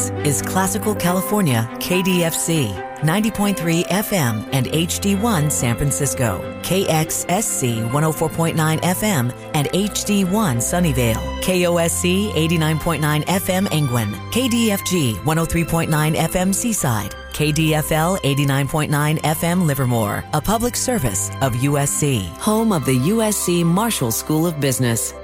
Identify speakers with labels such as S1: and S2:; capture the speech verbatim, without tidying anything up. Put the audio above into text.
S1: is Classical California K D F C, ninety point three F M and H D one San Francisco, K X S C one oh four point nine F M and H D one Sunnyvale, K O S C eighty-nine point nine F M Engwin, K D F G one oh three point nine F M Seaside, K D F L eighty-nine point nine F M Livermore, a public service of U S C, home of the U S C Marshall School of Business.